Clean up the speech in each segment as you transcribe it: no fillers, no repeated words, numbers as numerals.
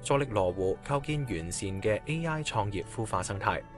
助力羅湖構建完善嘅 AI 創業孵化生態。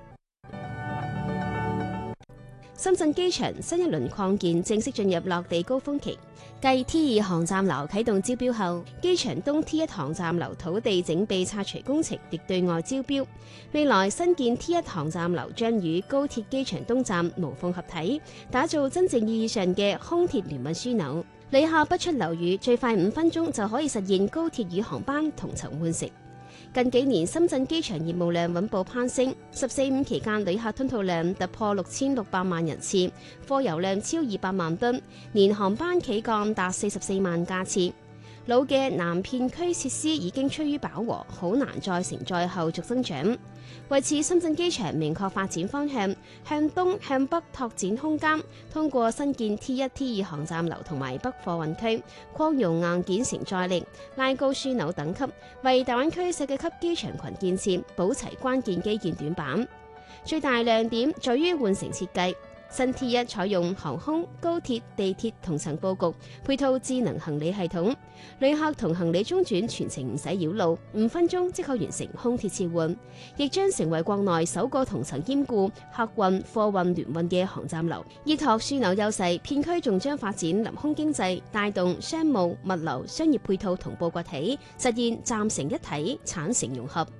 深圳機場新一輪擴建正式進入落地高峰期，繼 T2 航站樓啟動招標後，機場東 T1 航站樓土地整備拆除工程亦對外招標。未來新建 T1 航站樓將與高鐵機場東站無縫合體，打造真正意義上嘅空鐵聯運樞紐。旅客不出樓宇，最快5分鐘就可以實現高鐵與航班同層換乘。近幾年，深圳機場業務量穩步攀升，14/5期間旅客吞吐量突破6600萬人次，貨郵量超200萬噸，年航班企降達44萬架次。老嘅南片區設施已經趨於飽和，好難再承載後續增長。為此，深圳機場明確發展方向，向東向北拓展空間，通過新建 T1、T2 航站樓同埋北貨運區，擴容硬件承載力，拉高樞紐等級，為大灣區世界級機場群建設補齊關鍵基建短板。最大亮點在於換乘設計。新 T1 採用航空、高鐵、地鐵同層佈局，配套智能行李系統，旅客同行李中轉全程唔使繞路，5分鐘即可完成空鐵切換，亦將成為國內首個同層兼顧客運、貨運聯運嘅航站樓。依託樞紐優勢，片區仲將發展臨空經濟，帶動商務、物流、商業配套同步崛起，實現站成一體、產城融合。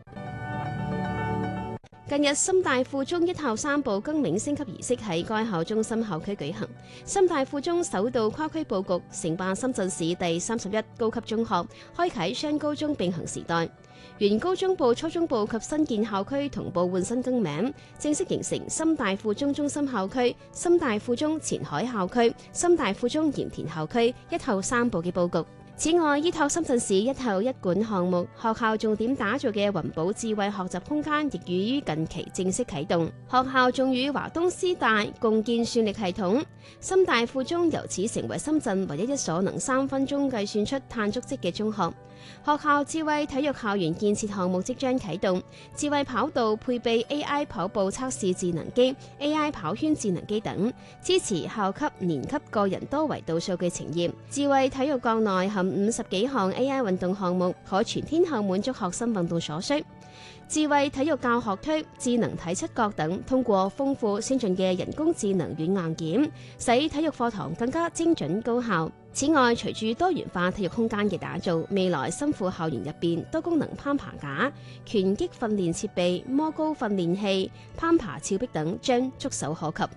近日，深大附中1校3部更名升級儀式喺該校中心校區舉行。深大附中首度跨區佈局，承辦深圳市第31高級中學，開啓雙高中並行時代。原高中部、初中部及新建校區同步換新更名，正式形成深大附中中心校區、深大附中前海校區、深大附中鹽田校區1校3部嘅佈局。此外，依託深圳市一校一館項目，學校重點打造嘅雲保智慧學習空間亦於近期正式啟動。學校仲與華東師大共建算力系統，深大附中由此成為深圳唯一一所能3分鐘計算出碳足跡嘅中學。學校智慧體育校園建設項目即將啟動，智慧跑道配備 AI 跑步測試智能機、AI 跑圈智能機等，支持校級、年級個人多維度數據呈現。智慧體育國內含50幾項 AI 運動項目，可全天候滿足學生運動所需。智慧體育教學區、智能體測角等，通過豐富先進嘅人工智能軟硬件，使體育課堂更加精準高效。此外，隨住多元化體育空間嘅打造，未來深附校園入邊多功能攀爬架、拳擊訓練設備、魔高訓練器、攀爬峭壁等將觸手可及。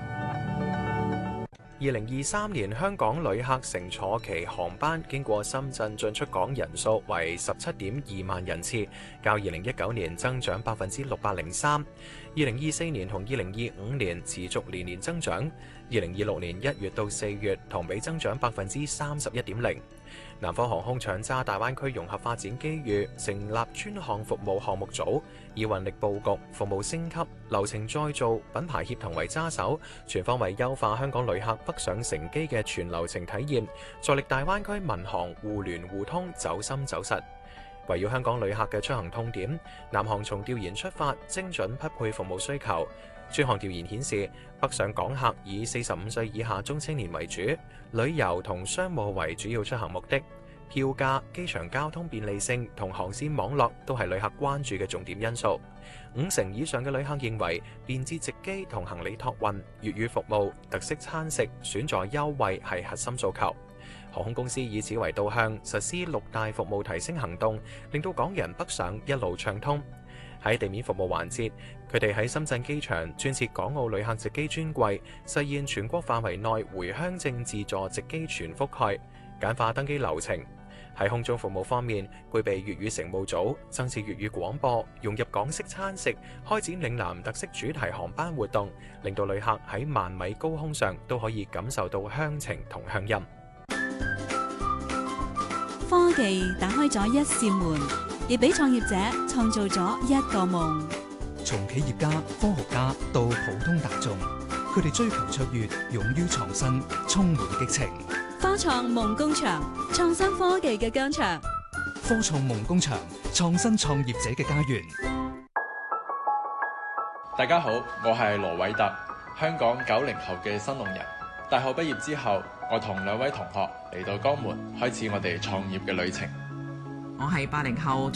2023年香港旅客乘坐期航班經過深圳進出港人數為17.2萬人次，較2019年增長603%。2024年同2025年持續年年增長。2026年1月到4月同比增長31.0%。南方航空搶揸大灣區融合發展機遇，成立專項服務項目組，以運力佈局、服務升級、流程再造、品牌協同為揸手，全方位優化香港旅客北上乘機嘅全流程體驗，助力大灣區民航互聯互通走深走實。圍繞香港旅客嘅出行痛點，南航從調研出發，精準匹配服務需求。專項調研顯示，北上港客以45歲以下中青年為主，旅遊同商務為主要出行目的。票價、機場交通便利性同航線網絡都係旅客關注嘅重點因素。50%以上嘅旅客認為，便捷直機同行李託運、粵語服務、特色餐食、選座優惠係核心訴求。航空公司以此為導向，實施6大服務提升行動，令到港人北上一路暢通。喺地面服務環節，佢哋喺深圳機場專設港澳旅客直機專櫃，實現全國範圍內回鄉證自助直機全覆蓋，簡化登機流程。喺空中服務方面，配備粵語乘務組，增設粵語廣播，融入港式餐食，開展嶺南特色主題航班活動，令到旅客喺萬米高空上都可以感受到鄉情同鄉音。 科技打開咗一扇門，亦俾創業者創造咗一個夢。 從企業家、科學家到普通大眾，佢哋追求卓越，勇於創新，充滿激情。 科創夢工場，創新科技嘅疆場。 科創夢工場，創新創業者嘅家園。 大家好，我係羅偉特，香港90後嘅新農人。大學畢業之後，我同2位同學嚟到江門，開始我哋創業嘅旅程。 我係80後。